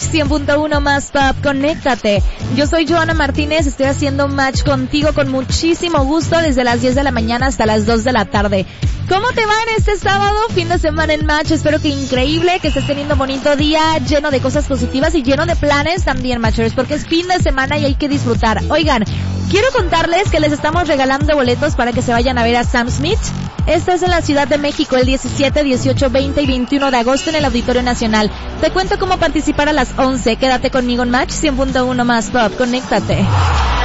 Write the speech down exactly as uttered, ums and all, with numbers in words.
cien punto uno más Pop, conéctate. Yo soy Joana Martínez, estoy haciendo match contigo con muchísimo gusto desde las diez de la mañana hasta las dos de la tarde. ¿Cómo te va en este sábado? Fin de semana en Match, espero que increíble, que estés teniendo un bonito día, lleno de cosas positivas y lleno de planes también, Matchers, porque es fin de semana y hay que disfrutar. Oigan, quiero contarles que les estamos regalando boletos para que se vayan a ver a Sam Smith. Esta es en la Ciudad de México el diecisiete, dieciocho, veinte y veintiuno de agosto en el Auditorio Nacional. Te cuento cómo participar a las once. Quédate conmigo en Match cien punto uno más Pop. Conéctate.